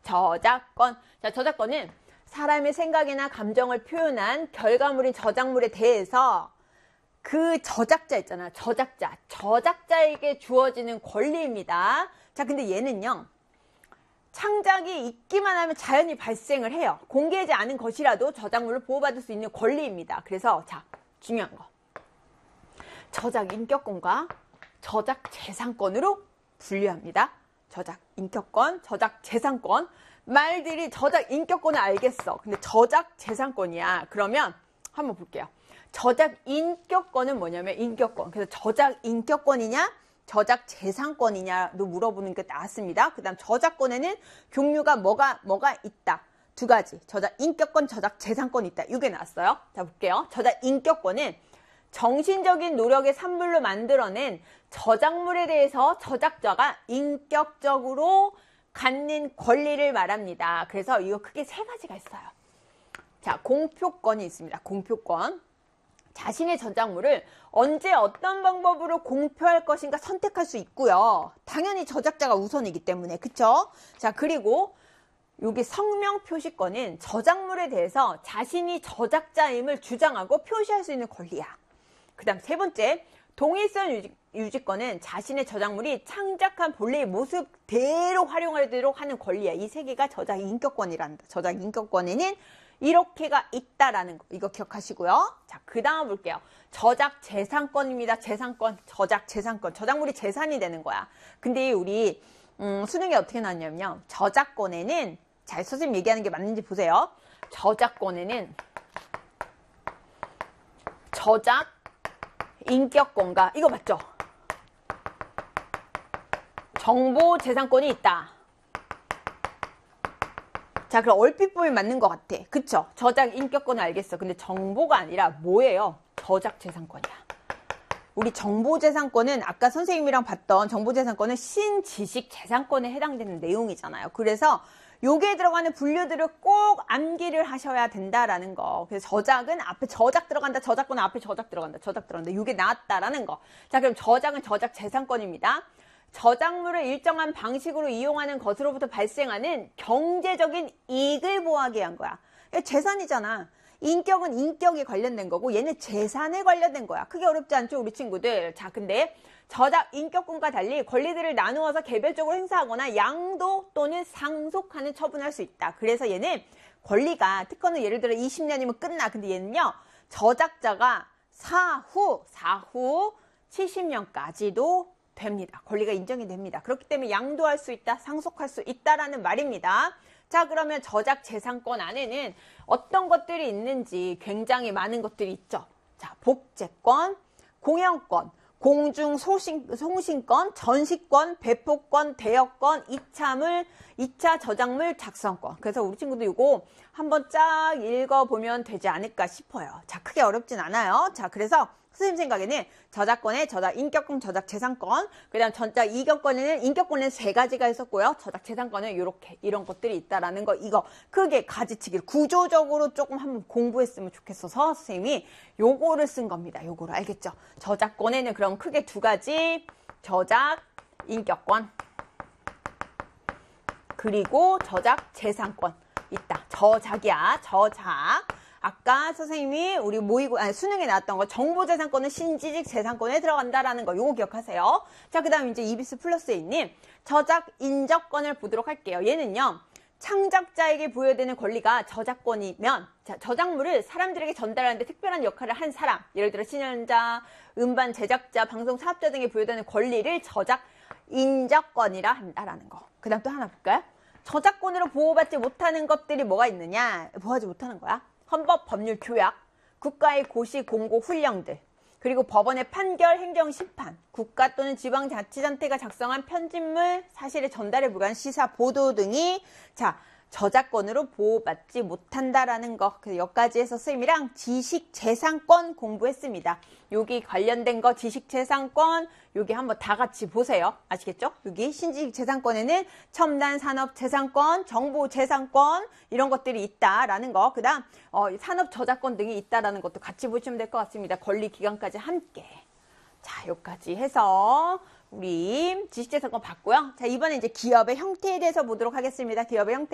저작권. 자, 저작권은 사람의 생각이나 감정을 표현한 결과물인 저작물에 대해서 그 저작자 있잖아. 저작자에게 주어지는 권리입니다. 자, 근데 얘는요. 창작이 있기만 하면 자연히 발생을 해요. 공개하지 않은 것이라도 저작물을 보호받을 수 있는 권리입니다. 그래서 자, 중요한 거. 저작 인격권과 저작 재산권으로 분류합니다. 저작 인격권, 저작 재산권. 말들이 저작 인격권을 알겠어. 근데 저작 재산권이야. 그러면 한번 볼게요. 저작 인격권은 뭐냐면 인격권. 그래서 저작 인격권이냐 저작 재산권이냐도 물어보는 게 나왔습니다. 그 다음 저작권에는 종류가 뭐가 있다. 두 가지. 저작 인격권, 저작 재산권이 있다. 이게 나왔어요. 자, 볼게요. 저작 인격권은 정신적인 노력의 산물로 만들어낸 저작물에 대해서 저작자가 인격적으로 갖는 권리를 말합니다. 그래서 이거 크게 세 가지가 있어요. 자, 공표권이 있습니다. 공표권. 자신의 저작물을 언제 어떤 방법으로 공표할 것인가 선택할 수 있고요. 당연히 저작자가 우선이기 때문에. 그쵸? 자, 그리고 여기 성명 표시권은 저작물에 대해서 자신이 저작자임을 주장하고 표시할 수 있는 권리야. 그 다음 세 번째, 동일성 유지권은 자신의 저작물이 창작한 본래의 모습대로 활용하도록 하는 권리야. 이 세 개가 저작 인격권이란다. 저작 인격권에는 이렇게가 있다라는 거. 이거 기억하시고요. 자, 그 다음 볼게요. 저작 재산권입니다. 재산권. 저작 재산권. 저작물이 재산이 되는 거야. 근데 우리 수능에 어떻게 나왔냐면요. 저작권에는 자, 선생님 얘기하는 게 맞는지 보세요. 저작권에는 저작 인격권과 이거 맞죠? 정보 재산권이 있다. 자, 그럼 얼핏 보면 맞는 것 같아. 그쵸? 저작 인격권은 알겠어. 근데 정보가 아니라 뭐예요? 저작 재산권이야. 우리 정보 재산권은 아까 선생님이랑 봤던 정보 재산권은 신지식 재산권에 해당되는 내용이잖아요. 그래서 요게 들어가는 분류들을 꼭 암기를 하셔야 된다라는 거. 그래서 저작은 앞에 저작 들어간다. 저작권은 앞에 저작 들어간다. 저작 들어간다. 요게 나왔다라는 거. 자, 그럼 저작은 저작 재산권입니다. 저작물을 일정한 방식으로 이용하는 것으로부터 발생하는 경제적인 이익을 보호하게 한 거야. 재산이잖아. 인격은 인격에 관련된 거고 얘는 재산에 관련된 거야. 크게 어렵지 않죠, 우리 친구들? 자, 근데 저작 인격권과 달리 권리들을 나누어서 개별적으로 행사하거나 양도 또는 상속하는 처분할 수 있다. 그래서 얘는 권리가 특허는 예를 들어 20년이면 끝나. 근데 얘는요. 저작자가 사후 70년까지도 됩니다. 권리가 인정이 됩니다. 그렇기 때문에 양도할 수 있다, 상속할 수 있다라는 말입니다. 자, 그러면 저작 재산권 안에는 어떤 것들이 있는지 굉장히 많은 것들이 있죠. 자, 복제권, 공연권, 공중송신권, 전시권, 배포권, 대여권, 2차 저작물 작성권. 그래서 우리 친구도 이거 한번 쫙 읽어보면 되지 않을까 싶어요. 자, 크게 어렵진 않아요. 자, 그래서 선생님 생각에는 저작권에 저작 인격권, 저작 재산권, 그 다음 저작 이격권에는 인격권에는 세 가지가 있었고요. 저작 재산권은 이런 것들이 있다라는 거, 이거 크게 가지치기를 구조적으로 조금 한번 공부했으면 좋겠어서 선생님이 요거를 쓴 겁니다. 요거를 알겠죠? 저작권에는 그럼 크게 두 가지, 저작 인격권 그리고 저작 재산권 있다. 저작이야, 저작. 아까 선생님이 우리 수능에 나왔던 거 정보재산권은 신지식 재산권에 들어간다라는 거 요거 기억하세요. 자, 그 다음 이제 EBS 플러스에 있는 저작 인적권을 보도록 할게요. 얘는요. 창작자에게 부여되는 권리가 저작권이면 자, 저작물을 사람들에게 전달하는데 특별한 역할을 한 사람, 예를 들어 신현자, 음반 제작자, 방송 사업자 등에 부여되는 권리를 저작 인적권이라 한다라는 거. 그 다음 또 하나 볼까요? 저작권으로 보호받지 못하는 것들이 뭐가 있느냐? 보호하지 못하는 거야. 헌법, 법률, 교약, 국가의 고시, 공고, 훈령들, 그리고 법원의 판결, 행정, 심판, 국가 또는 지방자치단체가 작성한 편집물, 사실에 전달에 불과한 시사, 보도 등이 자 저작권으로 보호받지 못한다라는 거. 그래서 여기까지 해서 선생님이랑 지식재산권 공부했습니다. 여기 관련된 거 지식재산권 여기 한번 다 같이 보세요. 아시겠죠? 여기 신지식재산권에는 첨단산업재산권, 정보재산권 이런 것들이 있다라는 거. 그 다음 산업저작권 등이 있다라는 것도 같이 보시면 될 것 같습니다. 권리기간까지 함께. 자, 여기까지 해서 우리 지식재산권 봤고요. 자, 이번에 이제 기업의 형태에 대해서 보도록 하겠습니다. 기업의 형태.